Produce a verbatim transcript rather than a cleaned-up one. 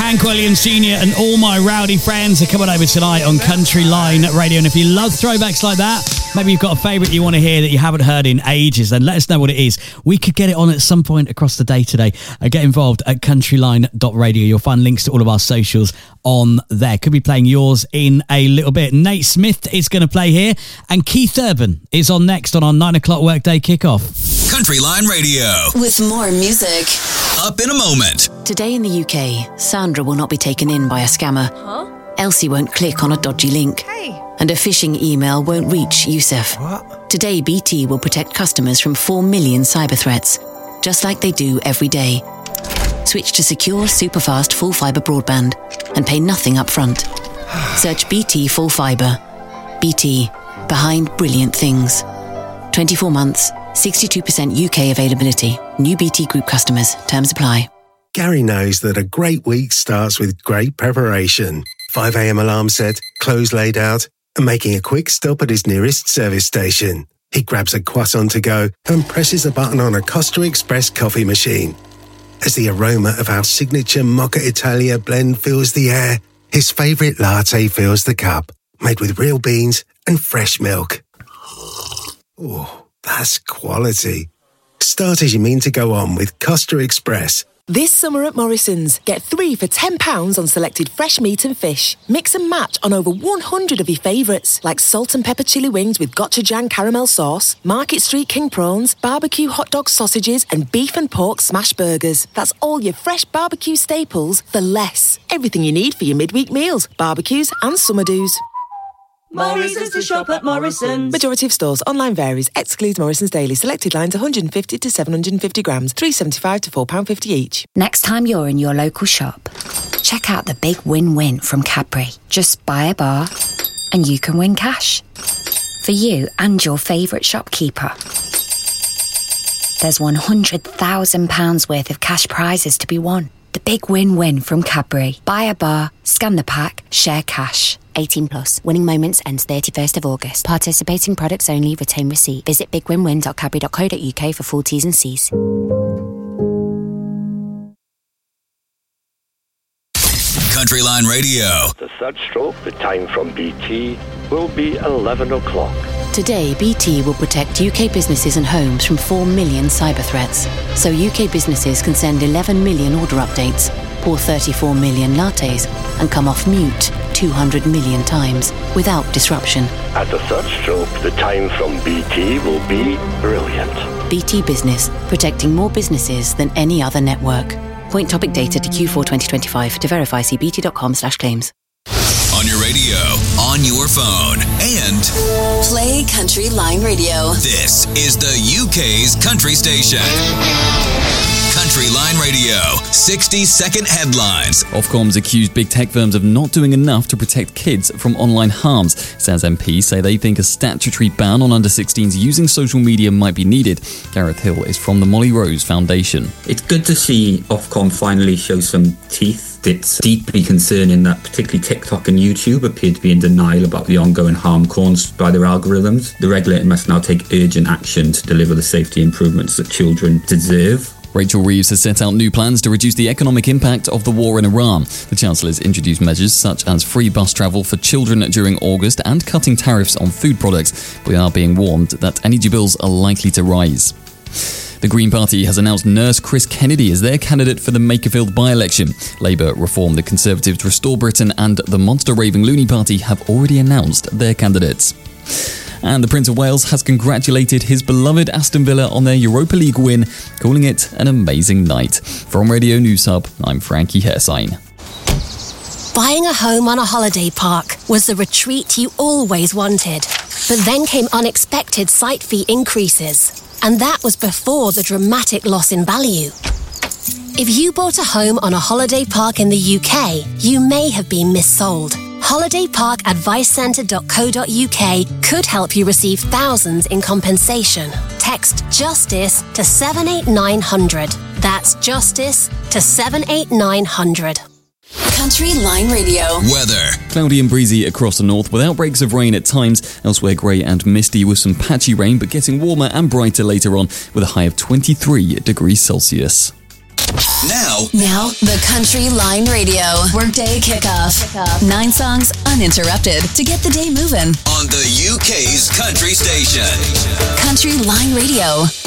Hank Williams Junior and all my rowdy friends are coming over tonight on Country Line Radio. And if you love throwbacks like that, maybe you've got a favourite you want to hear that you haven't heard in ages, then let us know what it is. We could get it on at some point across the day today. Uh, get involved at countryline dot radio. You'll find links to all of our socials on there. Could be playing yours in a little bit. Nate Smith is going to play here, and Keith Urban is on next on our nine o'clock workday kickoff. Country Line Radio. With more music. Up in a moment. Today in the U K, Sandra will not be taken in by a scammer. Huh? Elsie won't click on a dodgy link. Hey. And a phishing email won't reach Yusuf. What? Today, B T will protect customers from four million cyber threats, just like they do every day. Switch to secure, superfast, full fibre broadband and pay nothing up front. Search B T Full Fibre. B T, behind brilliant things. twenty-four months, sixty-two percent U K availability. New B T Group customers. Terms apply. Gary knows that a great week starts with great preparation. five a.m. alarm set, clothes laid out, and making a quick stop at his nearest service station. He grabs a croissant to go and presses a button on a Costa Express coffee machine. As the aroma of our signature Mocha Italia blend fills the air, his favourite latte fills the cup, made with real beans and fresh milk. Oh, that's quality. Start as you mean to go on with Costa Express. This summer at Morrison's, get three for ten pounds on selected fresh meat and fish. Mix and match on over one hundred of your favourites, like salt and pepper chili wings with gochujang caramel sauce, Market Street king prawns, barbecue hot dog sausages, and beef and pork smash burgers. That's all your fresh barbecue staples for less. Everything you need for your midweek meals, barbecues and summer do's. Morrison's to shop at Morrison's. Majority of stores. Online varies. Excludes Morrison's Daily. Selected lines one hundred fifty to seven hundred fifty grams. three pounds seventy-five to four pounds fifty each. Next time you're in your local shop, check out the big win-win from Cadbury. Just buy a bar and you can win cash. For you and your favourite shopkeeper. There's one hundred thousand pounds worth of cash prizes to be won. The big win-win from Cadbury. Buy a bar, scan the pack, share cash. eighteen plus. Winning moments ends thirty-first of August. Participating products only. Retain receipt. Visit big win win dot cadbury dot co dot uk for full T's and C's. Country Line Radio. The third stroke, the time from B T, will be eleven o'clock. Today, B T will protect U K businesses and homes from four million cyber threats. So U K businesses can send eleven million order updates, pour thirty-four million lattes, and come off mute two hundred million times without disruption. At the third stroke, the time from B T will be brilliant. B T Business, protecting more businesses than any other network. Point topic data to Q four twenty twenty-five. To verify, see bt.com slash claims. On your radio, on your phone, and Play Country Line Radio. This is the U K's country station. Country Line Radio, sixty second headlines. Ofcom's accused big tech firms of not doing enough to protect kids from online harms. SANS M Ps say they think a statutory ban on under sixteens using social media might be needed. Gareth Hill is from the Molly Rose Foundation. It's good to see Ofcom finally show some teeth. It's deeply concerning that particularly TikTok and YouTube appear to be in denial about the ongoing harm caused by their algorithms. The regulator must now take urgent action to deliver the safety improvements that children deserve. Rachel Reeves has set out new plans to reduce the economic impact of the war in Iran. The Chancellor's introduced measures such as free bus travel for children during August and cutting tariffs on food products. We are being warned that energy bills are likely to rise. The Green Party has announced nurse Chris Kennedy as their candidate for the Makerfield by-election. Labour, Reform, the Conservatives, Restore Britain and the monster-raving Looney Party have already announced their candidates. And the Prince of Wales has congratulated his beloved Aston Villa on their Europa League win, calling it an amazing night. From Radio News Hub, I'm Frankie Hairsign. Buying a home on a holiday park was the retreat you always wanted. But then came unexpected site fee increases. And that was before the dramatic loss in value. If you bought a home on a holiday park in the U K, you may have been missold. holiday park advice centre dot co dot uk could help you receive thousands in compensation. Text JUSTICE to seven eight nine hundred. That's JUSTICE to seven eight nine hundred. Country Line Radio. Weather. Cloudy and breezy across the north with outbreaks of rain at times. Elsewhere grey and misty with some patchy rain, but getting warmer and brighter later on with a high of twenty-three degrees Celsius. Now, Now, the Country Line Radio Workday Kickoff. Nine songs uninterrupted to get the day moving. on the U K's country station. Country Line Radio.